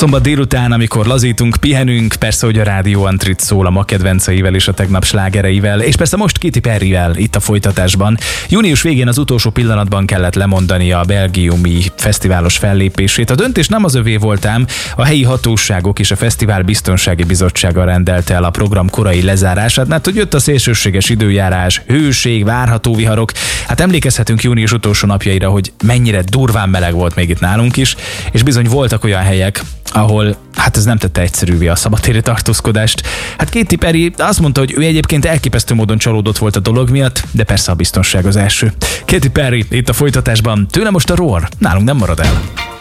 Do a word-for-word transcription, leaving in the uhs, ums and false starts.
Szombat délután, amikor lazítunk, pihenünk, persze, hogy a Rádió Antrit szól a ma kedvenceivel és a tegnap slágereivel, és persze most Katy Perryvel itt a folytatásban. Június végén az utolsó pillanatban kellett lemondani a belgiumi fesztiválos fellépését. A döntés nem az övé volt ám, a helyi hatóságok és a Fesztivál Biztonsági Bizottsága rendelte el a program korai lezárását, mert hogy jött a szélsőséges időjárás, hőség, várható viharok. Hát emlékezhetünk június utolsó napjaira, hogy mennyire durván meleg volt még itt nálunk is, és bizony voltak olyan helyek, ahol hát ez nem tette egyszerűvé a szabadtéri tartózkodást. Hát Katy Perry azt mondta, hogy ő egyébként elképesztő módon csalódott volt a dolog miatt, de persze a biztonság az első. Katy Perry itt a folytatásban, tőle most a Roar, nálunk nem marad el.